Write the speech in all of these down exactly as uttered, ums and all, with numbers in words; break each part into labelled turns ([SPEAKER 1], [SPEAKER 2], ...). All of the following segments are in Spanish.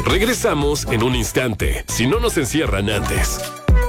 [SPEAKER 1] Regresamos en un instante, si no nos encierran antes.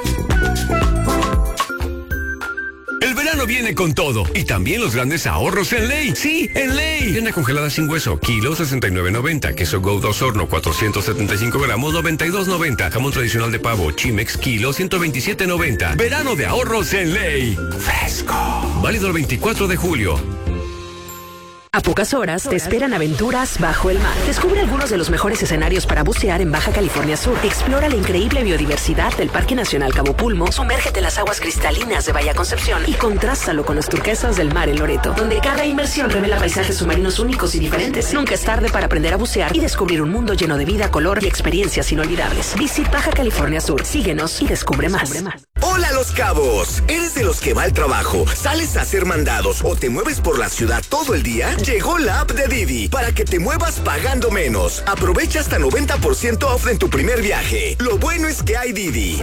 [SPEAKER 2] El verano viene con todo y también los grandes ahorros en Ley. Sí, en Ley. Pierna congelada sin hueso, kilo sesenta y nueve noventa. Queso Gouda Horno, cuatrocientos setenta y cinco gramos, noventa y dos noventa. Jamón tradicional de pavo, Chimex, kilo ciento veintisiete noventa. Verano de ahorros en Ley. Fresco. Válido el veinticuatro de julio.
[SPEAKER 3] A pocas horas te esperan aventuras bajo el mar. Descubre algunos de los mejores escenarios para bucear en Baja California Sur. Explora la increíble biodiversidad del Parque Nacional Cabo Pulmo. Sumérgete en las aguas cristalinas de Bahía Concepción y contrástalo con los turquesas del mar en Loreto, donde cada inmersión revela paisajes submarinos únicos y diferentes. Nunca es tarde para aprender a bucear y descubrir un mundo lleno de vida, color y experiencias inolvidables. Visita Baja California Sur. Síguenos y descubre más. Descubre más.
[SPEAKER 4] Hola Los Cabos. ¿Eres de los que va al trabajo, sales a hacer mandados o te mueves por la ciudad todo el día? Llegó la app de Didi para que te muevas pagando menos. Aprovecha hasta noventa por ciento off en tu primer viaje. Lo bueno es que hay Didi.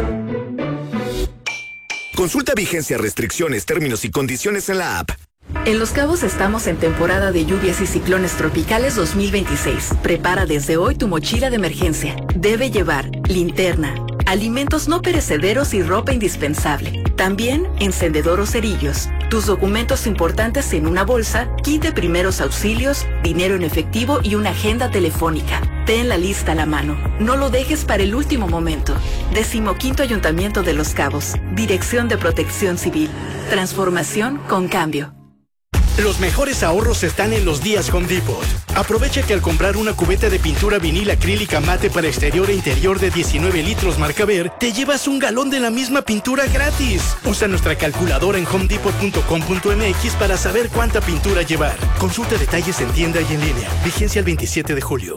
[SPEAKER 4] Consulta vigencia, restricciones, términos y condiciones en la app.
[SPEAKER 5] En Los Cabos estamos en temporada de lluvias y ciclones tropicales dos mil veintiséis. Prepara desde hoy tu mochila de emergencia. Debe llevar linterna, alimentos no perecederos y ropa indispensable. También encendedor o cerillos, tus documentos importantes en una bolsa, kit de primeros auxilios, dinero en efectivo y una agenda telefónica. Ten la lista a la mano. No lo dejes para el último momento. Decimoquinto Ayuntamiento de Los Cabos. Dirección de Protección Civil. Transformación con cambio.
[SPEAKER 6] Los mejores ahorros están en los días Home Depot. Aprovecha que al comprar una cubeta de pintura vinil acrílica mate para exterior e interior de diecinueve litros marca Ver, te llevas un galón de la misma pintura gratis. Usa nuestra calculadora en home depot punto com punto m x para saber cuánta pintura llevar. Consulta detalles en tienda y en línea. Vigencia el veintisiete de julio.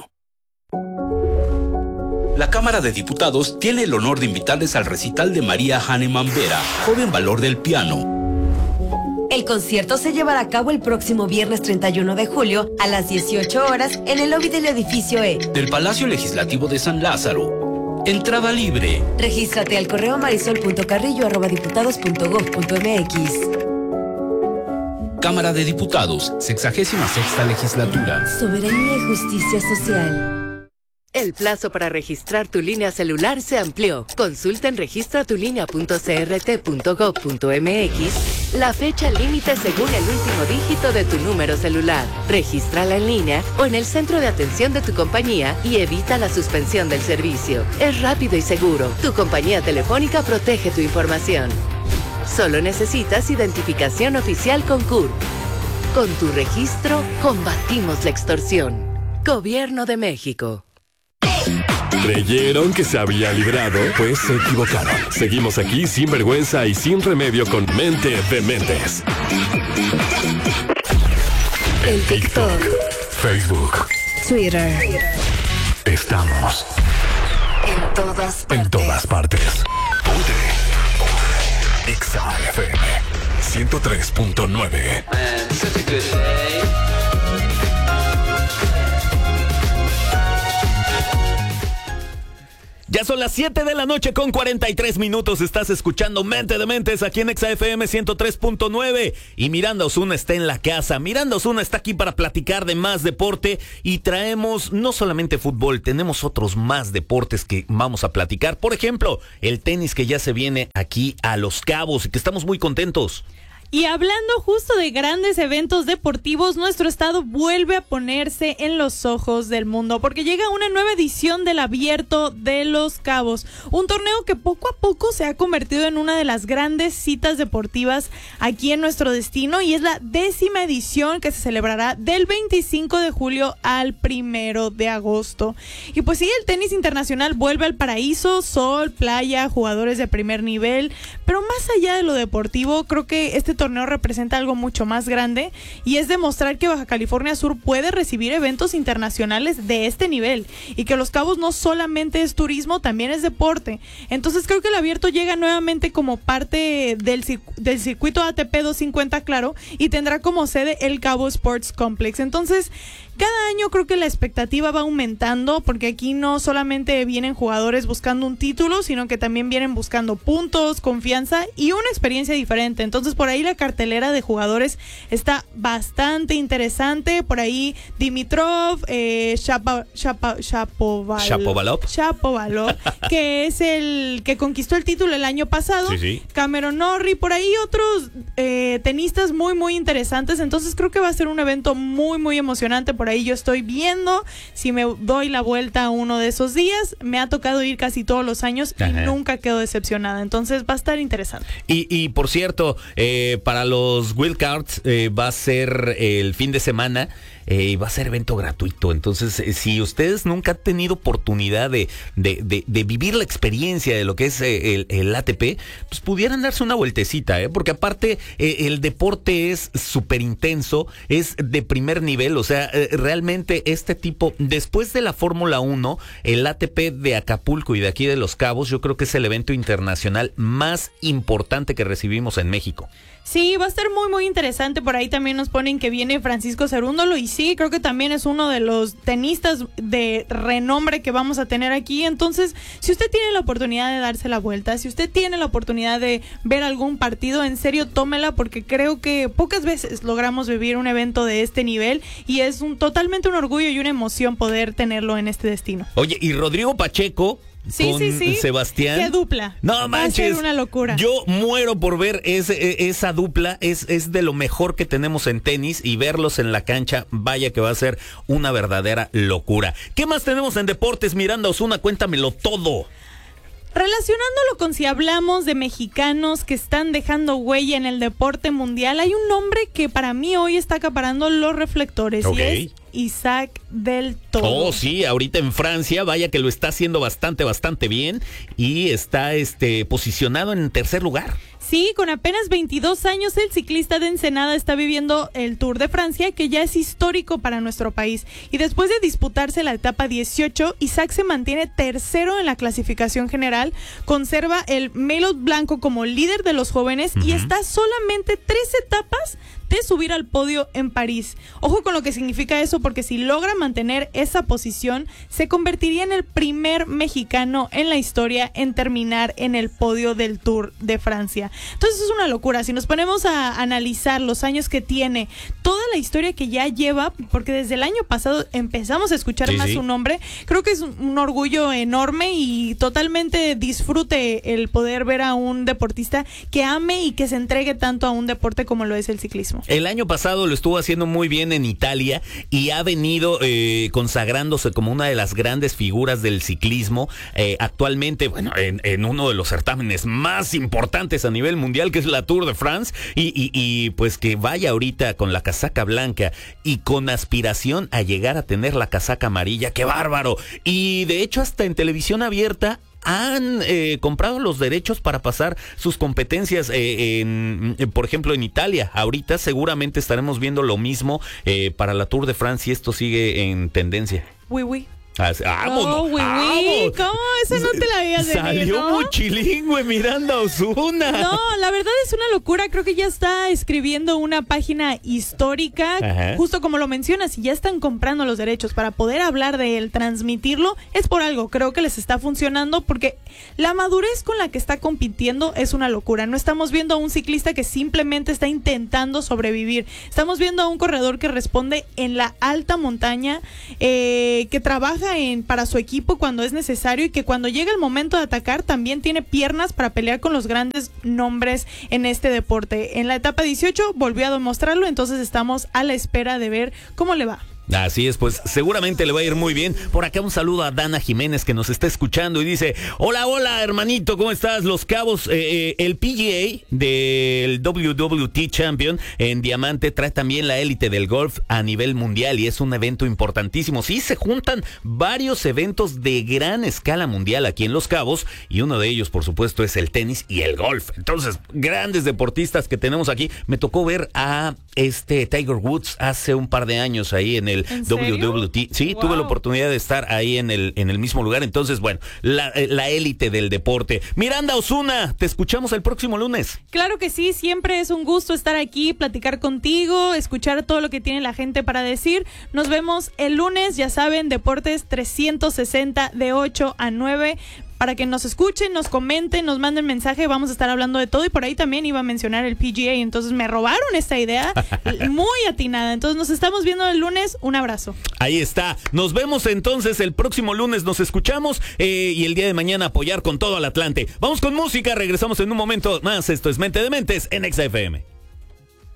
[SPEAKER 7] La Cámara de Diputados tiene el honor de invitarles al recital de María Hahnemann Vera, joven valor del piano.
[SPEAKER 8] El concierto se llevará a cabo el próximo viernes treinta y uno de julio a las dieciocho horas en el lobby del edificio E
[SPEAKER 7] del Palacio Legislativo de San Lázaro. Entrada libre.
[SPEAKER 8] Regístrate al correo marisol punto carrillo arroba diputados punto gob punto m x.
[SPEAKER 7] Cámara de Diputados, sexagésima sexta legislatura.
[SPEAKER 8] Soberanía y justicia social.
[SPEAKER 9] El plazo para registrar tu línea celular se amplió. Consulta en registra tu línea punto c r t punto gob punto m x la fecha límite según el último dígito de tu número celular. Regístrala en línea o en el centro de atención de tu compañía y evita la suspensión del servicio. Es rápido y seguro. Tu compañía telefónica protege tu información. Solo necesitas identificación oficial con C U R. Con tu registro, combatimos la extorsión. Gobierno de México.
[SPEAKER 1] ¿Creyeron que se había librado? Pues se equivocaron. Seguimos aquí sin vergüenza y sin remedio con Mente de Mentes.
[SPEAKER 3] En TikTok,
[SPEAKER 2] Facebook,
[SPEAKER 3] Twitter.
[SPEAKER 2] Estamos
[SPEAKER 3] en todas partes.
[SPEAKER 2] En todas partes. Ponte. Ponte. Exa F M ciento tres punto nueve.
[SPEAKER 10] Ya son las siete de la noche con cuarenta y tres minutos. Estás escuchando Mente de Mentes aquí en Exa F M ciento tres punto nueve. Y Miranda Osuna está en la casa. Miranda Osuna está aquí para platicar de más deporte. Y traemos no solamente fútbol, tenemos otros más deportes que vamos a platicar. Por ejemplo, el tenis que ya se viene aquí a Los Cabos y que estamos muy contentos.
[SPEAKER 11] Y hablando justo de grandes eventos deportivos, nuestro estado vuelve a ponerse en los ojos del mundo porque llega una nueva edición del Abierto de Los Cabos, un torneo que poco a poco se ha convertido en una de las grandes citas deportivas aquí en nuestro destino y es la décima edición que se celebrará del veinticinco de julio al primero de agosto. Y pues sí, el tenis internacional vuelve al paraíso, sol, playa, jugadores de primer nivel, pero más allá de lo deportivo, creo que este torneo representa algo mucho más grande y es demostrar que Baja California Sur puede recibir eventos internacionales de este nivel y que Los Cabos no solamente es turismo, también es deporte. Entonces creo que el Abierto llega nuevamente como parte del, del circuito A T P doscientos cincuenta, claro, y tendrá como sede el Cabo Sports Complex. Entonces cada año creo que la expectativa va aumentando, porque aquí no solamente vienen jugadores buscando un título, sino que también vienen buscando puntos, confianza y una experiencia diferente. Entonces por ahí la cartelera de jugadores está bastante interesante. Por ahí Dimitrov, eh, Shapa, Shapa, Shapovalov,
[SPEAKER 10] Shapovalov.
[SPEAKER 11] Shapovalov que es el que conquistó el título el año pasado.
[SPEAKER 10] Sí, sí.
[SPEAKER 11] Cameron Norrie, por ahí otros eh, tenistas muy muy interesantes. Entonces creo que va a ser un evento muy muy emocionante. Por ahí yo estoy viendo si me doy la vuelta a uno de esos días. Me ha tocado ir casi todos los años. Ajá. Y nunca quedo decepcionada. Entonces va a estar interesante.
[SPEAKER 10] Y, y por cierto, eh, para los Wild Cards eh, va a ser el fin de semana. Y eh, va a ser evento gratuito. Entonces, eh, si ustedes nunca han tenido oportunidad de, de, de, de vivir la experiencia de lo que es eh, el, el A T P, pues pudieran darse una vueltecita, ¿eh? Porque aparte eh, el deporte es súper intenso, es de primer nivel. O sea, eh, realmente este tipo, después de la Fórmula uno, el A T P de Acapulco y de aquí de Los Cabos, yo creo que es el evento internacional más importante que recibimos en México.
[SPEAKER 11] Sí, va a estar muy muy interesante. Por ahí también nos ponen que viene Francisco Cerúndolo, y sí, creo que también es uno de los tenistas de renombre que vamos a tener aquí. Entonces, si usted tiene la oportunidad de darse la vuelta, si usted tiene la oportunidad de ver algún partido, en serio tómela, porque creo que pocas veces logramos vivir un evento de este nivel y es un totalmente un orgullo y una emoción poder tenerlo en este destino.
[SPEAKER 10] Oye, y Rodrigo Pacheco
[SPEAKER 11] Sí,
[SPEAKER 10] con
[SPEAKER 11] sí, sí.
[SPEAKER 10] Sebastián.
[SPEAKER 11] Qué dupla.
[SPEAKER 10] No manches.
[SPEAKER 11] Va a ser una locura.
[SPEAKER 10] Yo muero por ver ese, esa dupla. Es, es de lo mejor que tenemos en tenis, y verlos en la cancha, vaya que va a ser una verdadera locura. ¿Qué más tenemos en deportes? Miranda Osuna, cuéntamelo todo.
[SPEAKER 11] Relacionándolo con si hablamos de mexicanos que están dejando huella en el deporte mundial, hay un nombre que para mí hoy está acaparando los reflectores. Okay. Y es Isaac Del Toro.
[SPEAKER 10] Oh, sí, ahorita en Francia, vaya que lo está haciendo bastante, bastante bien, y está este posicionado en tercer lugar.
[SPEAKER 11] Sí, con apenas veintidós años, el ciclista de Ensenada está viviendo el Tour de Francia, que ya es histórico para nuestro país. Y después de disputarse la etapa dieciocho, Isaac se mantiene tercero en la clasificación general, conserva el Maillot blanco como líder de los jóvenes, uh-huh. y está solamente tres etapas de subir al podio en París. Ojo con lo que significa eso, porque si logra mantener esa posición, se convertiría en el primer mexicano en la historia en terminar en el podio del Tour de Francia. Entonces es una locura. Si nos ponemos a analizar los años que tiene, toda la historia que ya lleva, porque desde el año pasado empezamos a escuchar sí, más sí. su nombre, creo que es un, un orgullo enorme y totalmente disfrute el poder ver a un deportista que ame y que se entregue tanto a un deporte como lo es el ciclismo.
[SPEAKER 10] El año pasado lo estuvo haciendo muy bien en Italia y ha venido eh, consagrándose como una de las grandes figuras del ciclismo. Eh, actualmente, bueno, en, en uno de los certámenes más importantes a nivel mundial, que es la Tour de France, y, y, y pues que vaya ahorita con la casaca blanca y con aspiración a llegar a tener la casaca amarilla. ¡Qué bárbaro! Y de hecho hasta en televisión abierta han eh, comprado los derechos para pasar sus competencias, eh, en, en, por ejemplo, en Italia. Ahorita seguramente estaremos viendo lo mismo eh, para la Tour de France, y esto sigue en tendencia.
[SPEAKER 11] Oui, oui.
[SPEAKER 10] ¡Vamos!
[SPEAKER 11] Oh, oui, oui. ¿Cómo? Eso no te la habías venido,
[SPEAKER 10] Salió
[SPEAKER 11] ¿no?
[SPEAKER 10] muchilingüe Miranda Osuna.
[SPEAKER 11] No, la verdad es una locura. Creo que ya está escribiendo una página histórica. Ajá. Justo como lo mencionas, y ya están comprando los derechos para poder hablar de él, transmitirlo. Es por algo. Creo que les está funcionando, porque la madurez con la que está compitiendo es una locura. No estamos viendo a un ciclista que simplemente está intentando sobrevivir. Estamos viendo a un corredor que responde en la alta montaña, eh, que trabaja En, para su equipo cuando es necesario, y que cuando llega el momento de atacar también tiene piernas para pelear con los grandes nombres en este deporte. En la etapa dieciocho volvió a demostrarlo, entonces estamos a la espera de ver cómo le va.
[SPEAKER 10] Así es, pues seguramente le va a ir muy bien. Por acá un saludo a Dana Jiménez, que nos está escuchando y dice: hola, hola hermanito, ¿cómo estás? Los Cabos, eh, el P G A del W W T Champion en Diamante trae también la élite del golf a nivel mundial, y es un evento importantísimo. Sí, se juntan varios eventos de gran escala mundial aquí en Los Cabos, y uno de ellos, por supuesto, es el tenis y el golf. Entonces, grandes deportistas que tenemos aquí. Me tocó ver a este Tiger Woods hace un par de años ahí en el del W W D. Sí, wow. Tuve la oportunidad de estar ahí en el, en el mismo lugar. Entonces, bueno, la, la élite del deporte. Miranda Osuna, te escuchamos el próximo lunes.
[SPEAKER 11] Claro que sí, siempre es un gusto estar aquí, platicar contigo, escuchar todo lo que tiene la gente para decir. Nos vemos el lunes, ya saben, Deportes trescientos sesenta de ocho a nueve. Para que nos escuchen, nos comenten, nos manden mensaje, vamos a estar hablando de todo y por ahí también iba a mencionar el P G A, entonces me robaron esta idea muy atinada. Entonces nos estamos viendo el lunes, un abrazo.
[SPEAKER 10] Ahí está, nos vemos entonces el próximo lunes, nos escuchamos eh, y el día de mañana apoyar con todo al Atlante. Vamos con música, regresamos en un momento más, esto es Mente de Mentes en Exa F M.